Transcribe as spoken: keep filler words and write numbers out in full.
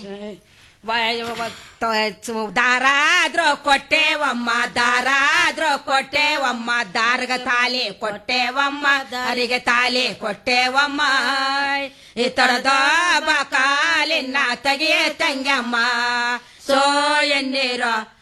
ದಾರಾದ್ರೂ ಕೊಟ್ಟೇವಮ್ಮ ದಾರಾದ್ರೂ ಕೊಟ್ಟೇವಮ್ಮ ದಾರ್ಗ ತಾಲಿ ಕೊಟ್ಟೇವಮ್ಮ ದಾರಿಗೆ ತಾಲಿ ಕೊಟ್ಟೇವಮ್ಮ ಈ ತಡದ ಬಕಾಲಿನ ತೆಗಿಯೇ ತಂಗಮ್ಮ ಸೋ ಎನ್ನೀರೋ